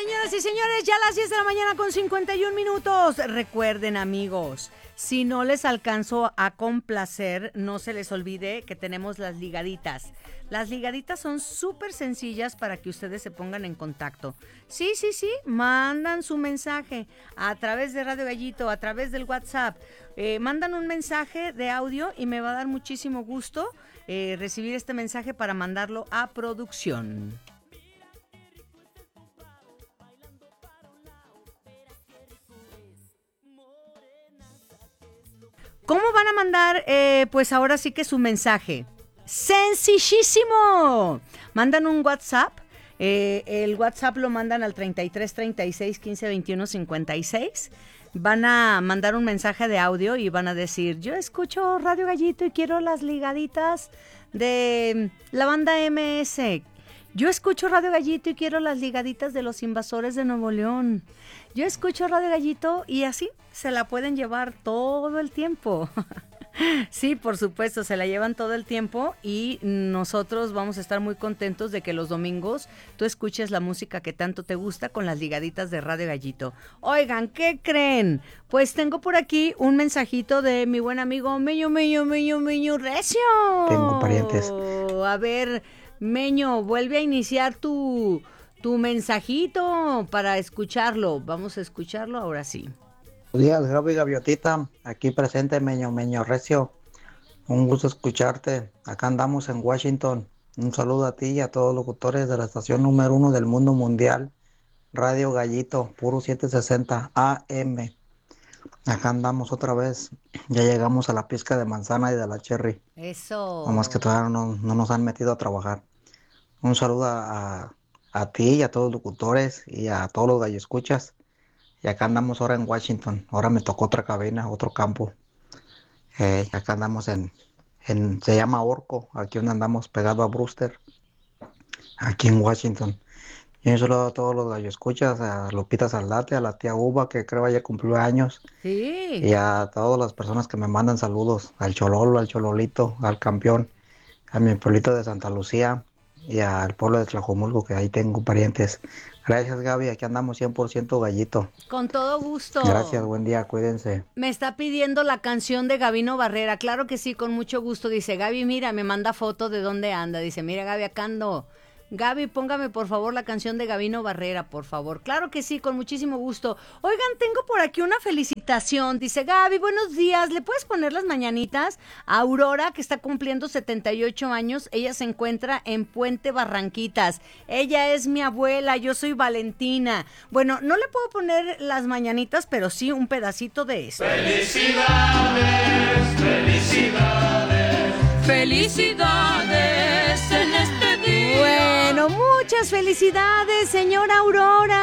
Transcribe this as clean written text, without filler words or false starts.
Señoras y señores, ya a las 10 de la mañana con 51 minutos. Recuerden, amigos, si no les alcanzo a complacer, no se les olvide que tenemos las ligaditas. Las ligaditas son súper sencillas para que ustedes se pongan en contacto. Sí, mandan su mensaje a través de Radio Gallito, a través del WhatsApp. Mandan un mensaje de audio y me va a dar muchísimo gusto recibir este mensaje para mandarlo a producción. ¿Cómo van a mandar, pues ahora sí que su mensaje? ¡Sencillísimo! Mandan un WhatsApp. El WhatsApp lo mandan al 33 36 15 21 56. Van a mandar un mensaje de audio y van a decir: yo escucho Radio Gallito y quiero las ligaditas de la banda MS. Yo escucho Radio Gallito y quiero las ligaditas de los Invasores de Nuevo León. Yo escucho Radio Gallito y así se la pueden llevar todo el tiempo. Sí, por supuesto, se la llevan todo el tiempo y nosotros vamos a estar muy contentos de que los domingos tú escuches la música que tanto te gusta con las ligaditas de Radio Gallito. Oigan, ¿qué creen? Pues tengo por aquí un mensajito de mi buen amigo Meño Recio. Tengo parientes. A ver, Meño, vuelve a iniciar tu mensajito para escucharlo. Vamos a escucharlo ahora sí. Buenos días, Gaby Gaviotita, aquí presente, Meño Recio. Un gusto escucharte. Acá andamos en Washington. Un saludo a ti y a todos los locutores de la estación número 1 del mundo mundial, Radio Gallito, puro 760 AM. Acá andamos otra vez. Ya llegamos a la pizca de manzana y de la cherry. Eso. Nomás que todavía no nos han metido a trabajar. Un saludo a ti y a todos los locutores y a todos los galloescuchas. Y acá andamos ahora en Washington. Ahora me tocó otra cabina, otro campo. Acá andamos se llama Orco. Aquí donde andamos pegado a Brewster. Aquí en Washington. Y un saludo a todos los galloescuchas, a Lupita Saldate, a la tía Uva, que creo ya cumplió años. Sí. Y a todas las personas que me mandan saludos. Al Chololo, al Chololito, al Campeón, a mi pueblito de Santa Lucía y al pueblo de Tlajomulco, que ahí tengo parientes. Gracias, Gaby, aquí andamos 100% Gallito. Con todo gusto. Gracias, buen día, cuídense. Me está pidiendo la canción de Gabino Barrera. Claro que sí, con mucho gusto. Dice: Gaby, mira, me manda foto de dónde anda. Dice: mira, Gaby, acá ando. Gaby, póngame por favor la canción de Gabino Barrera, por favor. Claro que sí, con muchísimo gusto. Oigan, tengo por aquí una felicitación. Dice: Gaby, buenos días. ¿Le puedes poner las mañanitas a Aurora, que está cumpliendo 78 años? Ella se encuentra en Puente Barranquitas. Ella es mi abuela, yo soy Valentina. Bueno, no le puedo poner las mañanitas, pero sí un pedacito de esto. ¡Felicidades! ¡Felicidades! ¡Felicidades en este día! Bueno, muchas felicidades, señora Aurora.